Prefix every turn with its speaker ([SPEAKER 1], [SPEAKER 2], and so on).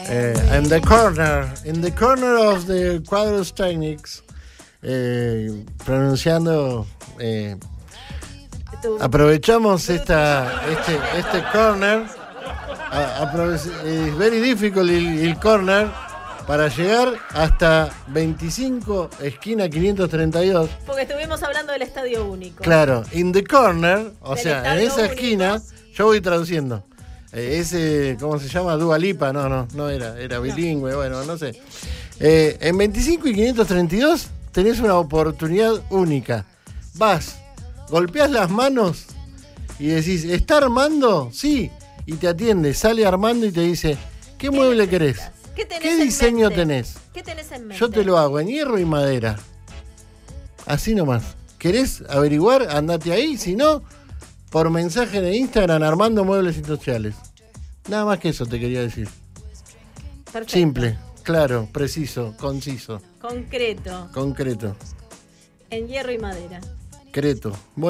[SPEAKER 1] In the corner of the Quadros Technics, pronunciando, aprovechamos este corner, very difficult el corner, para llegar hasta 25, esquina 532.
[SPEAKER 2] Porque estuvimos hablando del Estadio Único.
[SPEAKER 1] Claro, in the corner, o sea, en esa
[SPEAKER 2] Estadio
[SPEAKER 1] esquina,
[SPEAKER 2] Único.
[SPEAKER 1] yo voy traduciendo. Ese, ¿cómo se llama? Dua Lipa, no era bilingüe, bueno, no sé. En 25 y 532 tenés una oportunidad única. Vas, golpeás las manos y decís, ¿está Armando? Sí. Y te atiende, sale Armando y te dice, ¿qué mueble querés? ¿Qué diseño tenés?
[SPEAKER 2] ¿Qué tenés en mente?
[SPEAKER 1] Yo te lo hago en hierro y madera. Así nomás. ¿Querés averiguar? Andate ahí. Si no, por mensaje de Instagram, Armando Muebles Industriales. Nada más que eso te quería decir.
[SPEAKER 2] Perfecto.
[SPEAKER 1] Simple, claro, preciso, conciso.
[SPEAKER 2] Concreto.
[SPEAKER 1] Concreto.
[SPEAKER 2] En hierro y madera.
[SPEAKER 1] Creto.